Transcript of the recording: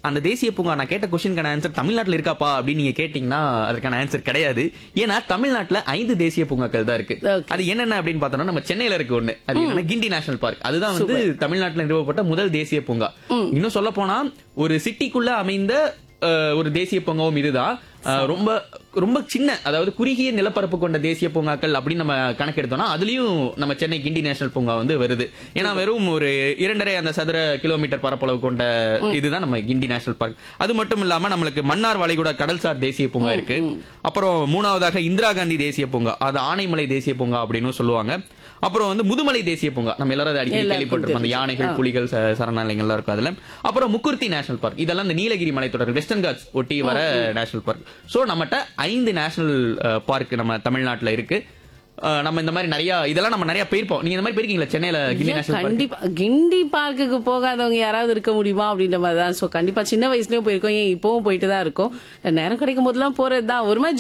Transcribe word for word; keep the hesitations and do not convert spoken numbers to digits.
அந்த தேசிய பூங்கா நான் கேட்ட கொஸ்டினுக்கான ஆன்சர் தமிழ்நாட்டுல இருக்காப்பா அப்படின்னு நீங்க கேட்டீங்கன்னா அதுக்கான ஆன்சர் கிடையாது. ஏன்னா தமிழ்நாட்டுல ஐந்து தேசிய பூங்காக்கள் தான் இருக்கு. Okay. அது என்னென்ன அப்படின்னு பார்த்தோம்னா நம்ம சென்னையில இருக்கு ஒண்ணு, அது என்னன்னா கிண்டி நேஷனல் பார்க். அதுதான் வந்து தமிழ்நாட்டுல நிறுவப்பட்ட முதல் தேசிய பூங்கா. இன்னும் சொல்ல போனா ஒரு சிட்டிக்குள்ள அமைந்த அஹ், ஒரு தேசிய பூங்காவும் இதுதான். அஹ், ரொம்ப ரொம்ப சின்ன, அதாவது குறுகிய நிலப்பரப்பு கொண்ட தேசிய பூங்காக்கள் அப்படின்னு நம்ம கணக்கெடுத்தோம்னா அதுலயும் நம்ம சென்னை கிண்டி நேஷனல் பூங்கா வந்து வருது. ஏன்னா வெறும் ஒரு இரண்டரை அந்த சதுர கிலோமீட்டர் பரப்பளவு கொண்ட இதுதான் நம்ம கிண்டி நேஷனல் பார்க். அது மட்டும் இல்லாம நம்மளுக்கு மன்னார் வளைகுடா கடல்சார் தேசிய பூங்கா இருக்கு. அப்புறம் மூணாவதாக இந்திரா காந்தி தேசிய பூங்கா, அது ஆனைமலை தேசிய பூங்கா அப்படின்னு சொல்லுவாங்க. அப்புறம் வந்து முதுமலை தேசிய பூங்கா, நம்ம எல்லாரும் அதை அடிக்கடி கேள்விப்பட்டிருப்போம், அந்த யானைகள் புலிகள் ச- சரணாலயங்கள்லாம் இருக்கும் அதுல. அப்புறம் முக்குர்த்தி நேஷனல் பார்க், இதெல்லாம் இந்த நீலகிரி மலைத்தொடர் வெஸ்டர்ன் காட்ஸ் ஒட்டி வர நேஷனல் பார்க். சோ நம்மகிட்ட ஐந்து நேஷனல் பார்க் நம்ம தமிழ்நாட்டுல இருக்கு. அஹ், நம்ம இந்த மாதிரி நிறைய இதெல்லாம் நம்ம நிறைய போயிருப்போம். நீங்க இந்த மாதிரி போயிருக்கீங்களா சென்னையில கிண்டி நேஷனல் பார்க்? கண்டிப்பா கிண்டி பார்க்குக்கு போகாதவங்க யாராவது இருக்க முடியுமா அப்படின்ற மாதிரி தான். சோ கண்டிப்பா சின்ன வயசுலயும் போயிருக்கோம், ஏன் இப்பவும் போயிட்டு தான் இருக்கோம். நேரம் கிடைக்கும் போதெல்லாம் போறதுதான். ஒரு மாதிரி